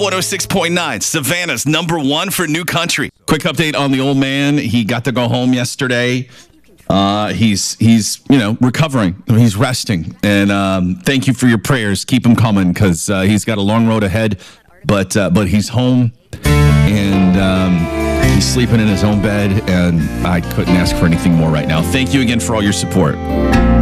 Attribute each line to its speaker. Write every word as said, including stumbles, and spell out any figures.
Speaker 1: one oh six point nine, Savannah's number one for new country. Quick update on the old man. He got to go home yesterday. Uh, he's, he's you know, recovering. He's resting. And um, thank you for your prayers. Keep him coming because uh, he's got a long road ahead. But, uh, but he's home, and um, he's sleeping in his own bed, and I couldn't ask for anything more right now. Thank you again for all your support.